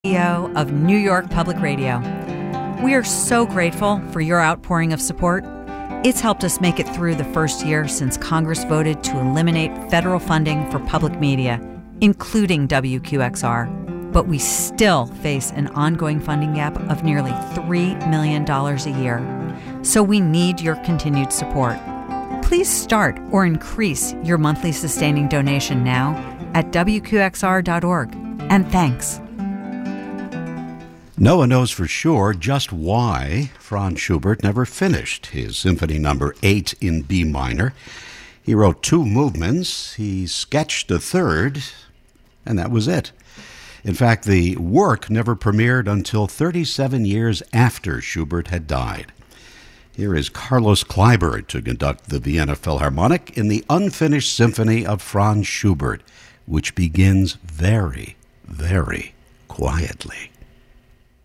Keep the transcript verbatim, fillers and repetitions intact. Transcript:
C E O of New York Public Radio. We are so grateful for your outpouring of support. It's helped us make it through the first year since Congress voted to eliminate federal funding for public media, including W Q X R. But we still face an ongoing funding gap of nearly three million dollars a year. So we need your continued support. Please start or increase your monthly sustaining donation now at W Q X R dot org. And thanks. No one knows for sure just why Franz Schubert never finished his Symphony Number eight in B minor. He wrote two movements, he sketched a third, and that was it. In fact, the work never premiered until thirty-seven years after Schubert had died. Here is Carlos Kleiber to conduct the Vienna Philharmonic in the unfinished symphony of Franz Schubert, which begins very, very quietly.